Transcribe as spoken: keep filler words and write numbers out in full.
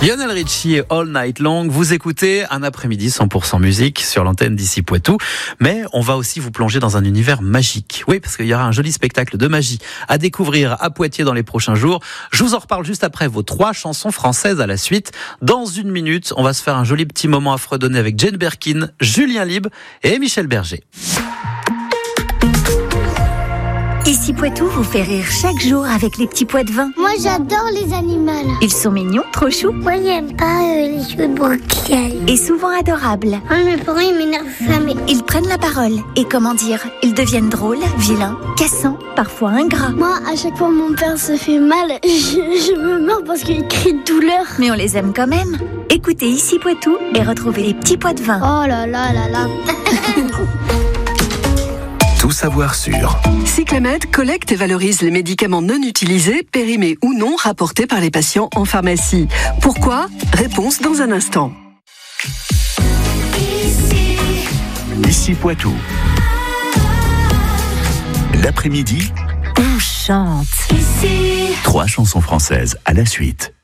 Lionel Richie et All Night Long, vous écoutez un après-midi cent pour cent musique sur l'antenne d'ici Poitou, mais on va aussi vous plonger dans un univers magique. Oui, parce qu'il y aura un joli spectacle de magie à découvrir à Poitiers dans les prochains jours. Je vous en reparle juste après vos trois chansons françaises à la suite. Dans une minute, on va se faire un joli petit moment à fredonner avec Jane Birkin, Julien Lieb et Michel Berger. Ici Poitou vous fait rire chaque jour avec les petits pois de vin. Moi j'adore les animaux. Ils sont mignons, trop choux. Moi j'aime pas euh, les cheveux de et souvent adorables. Oh, mes parents ils m'énervent jamais. Ils prennent la parole et comment dire, ils deviennent drôles, vilains, cassants, parfois ingrats. Moi à chaque fois mon père se fait mal, je, je me meurs parce qu'il crie de douleur. Mais on les aime quand même. Écoutez Ici Poitou et retrouvez les petits pois de vin. Oh là là là là. Tout savoir sur Cyclamed collecte et valorise les médicaments non utilisés, périmés ou non, rapportés par les patients en pharmacie. Pourquoi ? Réponse dans un instant. Ici Poitou. L'après-midi, On chante. trois chansons françaises à la suite.